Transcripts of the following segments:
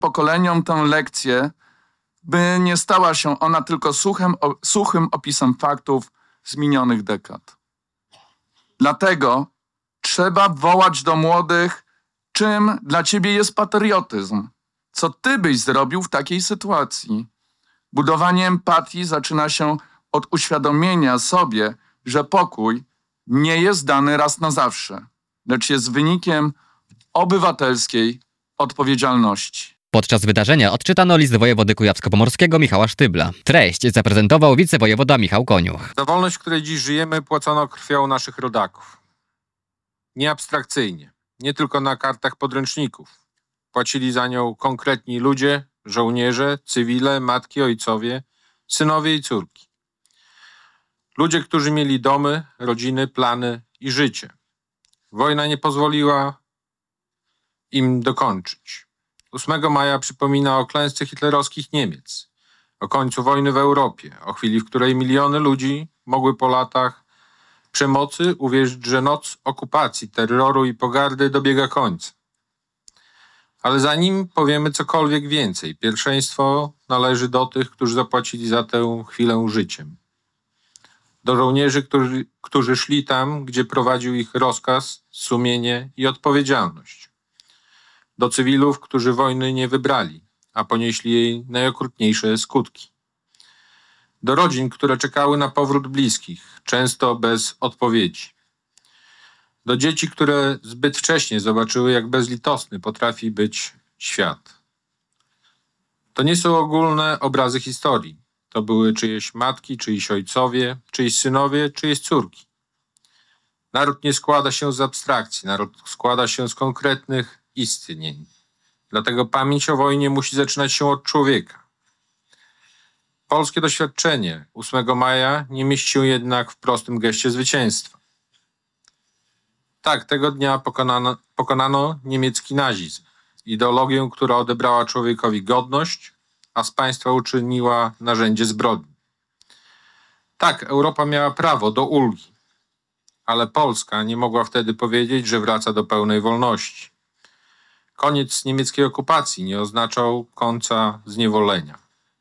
pokoleniom tę lekcję, by nie stała się ona tylko suchym opisem faktów z minionych dekad. Dlatego trzeba wołać do młodych, czym dla ciebie jest patriotyzm. Co ty byś zrobił w takiej sytuacji? Budowanie empatii zaczyna się od uświadomienia sobie, że pokój nie jest dany raz na zawsze, lecz jest wynikiem obywatelskiej odpowiedzialności. Podczas wydarzenia odczytano list wojewody kujawsko-pomorskiego Michała Sztybla. Treść zaprezentował wicewojewoda Michał Koniuch. Za wolność, w której dziś żyjemy, płacono krwią naszych rodaków. Nie abstrakcyjnie, nie tylko na kartach podręczników. Płacili za nią konkretni ludzie, żołnierze, cywile, matki, ojcowie, synowie i córki. Ludzie, którzy mieli domy, rodziny, plany i życie. Wojna nie pozwoliła im dokończyć. 8 maja przypomina o klęsce hitlerowskich Niemiec, o końcu wojny w Europie, o chwili, w której miliony ludzi mogły po latach przemocy uwierzyć, że noc okupacji, terroru i pogardy dobiega końca. Ale zanim powiemy cokolwiek więcej, pierwszeństwo należy do tych, którzy zapłacili za tę chwilę życiem. Do żołnierzy, którzy szli tam, gdzie prowadził ich rozkaz, sumienie i odpowiedzialność. Do cywilów, którzy wojny nie wybrali, a ponieśli jej najokrutniejsze skutki. Do rodzin, które czekały na powrót bliskich, często bez odpowiedzi. Do dzieci, które zbyt wcześnie zobaczyły, jak bezlitosny potrafi być świat. To nie są ogólne obrazy historii. To były czyjeś matki, czyjś ojcowie, czyjś synowie, czyjeś córki. Naród nie składa się z abstrakcji, naród składa się z konkretnych istnień. Dlatego pamięć o wojnie musi zaczynać się od człowieka. Polskie doświadczenie 8 maja nie mieści się jednak w prostym geście zwycięstwa. Tak, tego dnia pokonano niemiecki nazizm, ideologię, która odebrała człowiekowi godność, a z państwa uczyniła narzędzie zbrodni. Tak, Europa miała prawo do ulgi, ale Polska nie mogła wtedy powiedzieć, że wraca do pełnej wolności. Koniec niemieckiej okupacji nie oznaczał końca zniewolenia.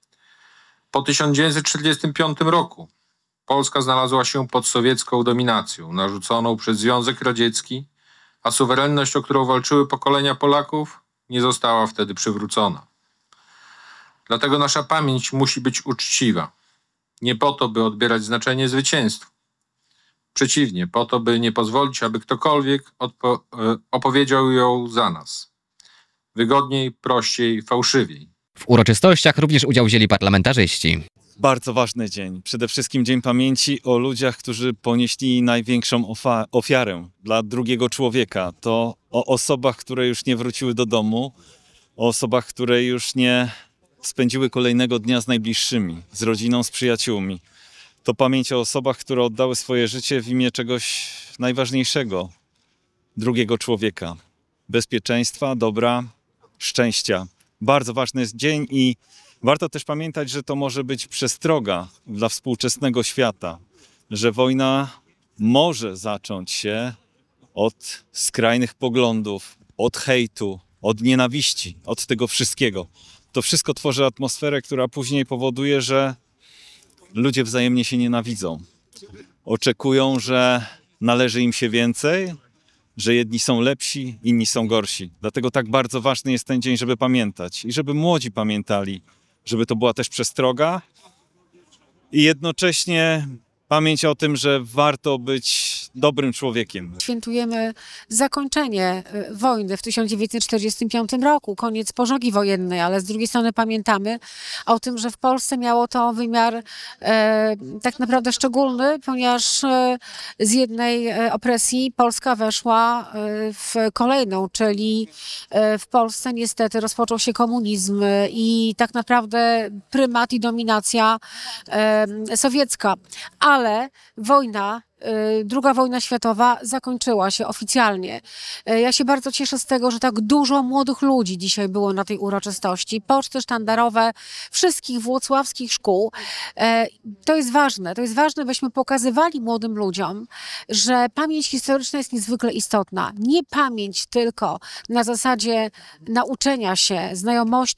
Po 1945 roku Polska znalazła się pod sowiecką dominacją, narzuconą przez Związek Radziecki, a suwerenność, o którą walczyły pokolenia Polaków, nie została wtedy przywrócona. Dlatego nasza pamięć musi być uczciwa. Nie po to, by odbierać znaczenie zwycięstwu. Przeciwnie, po to, by nie pozwolić, aby ktokolwiek opowiedział ją za nas. Wygodniej, prościej, fałszywiej. W uroczystościach również udział wzięli parlamentarzyści. Bardzo ważny dzień. Przede wszystkim dzień pamięci o ludziach, którzy ponieśli największą ofiarę dla drugiego człowieka. To o osobach, które już nie wróciły do domu, o osobach, które już nie spędziły kolejnego dnia z najbliższymi, z rodziną, z przyjaciółmi. To pamięć o osobach, które oddały swoje życie w imię czegoś najważniejszego, drugiego człowieka. Bezpieczeństwa, dobra, szczęścia. Bardzo ważny jest dzień i warto też pamiętać, że to może być przestroga dla współczesnego świata, że wojna może zacząć się od skrajnych poglądów, od hejtu, od nienawiści, od tego wszystkiego. To wszystko tworzy atmosferę, która później powoduje, że ludzie wzajemnie się nienawidzą. Oczekują, że należy im się więcej, że jedni są lepsi, inni są gorsi. Dlatego tak bardzo ważny jest ten dzień, żeby pamiętać i żeby młodzi pamiętali, żeby to była też przestroga i jednocześnie pamięć o tym, że warto być dobrym człowiekiem. Świętujemy zakończenie wojny w 1945 roku, koniec pożogi wojennej, ale z drugiej strony pamiętamy o tym, że w Polsce miało to wymiar tak naprawdę szczególny, ponieważ z jednej opresji Polska weszła w kolejną, czyli w Polsce niestety rozpoczął się komunizm i tak naprawdę prymat i dominacja sowiecka. Ale wojna II wojna światowa zakończyła się oficjalnie. Ja się bardzo cieszę z tego, że tak dużo młodych ludzi dzisiaj było na tej uroczystości. Poczty sztandarowe wszystkich włocławskich szkół. To jest ważne, byśmy pokazywali młodym ludziom, że pamięć historyczna jest niezwykle istotna. Nie pamięć tylko na zasadzie nauczenia się znajomości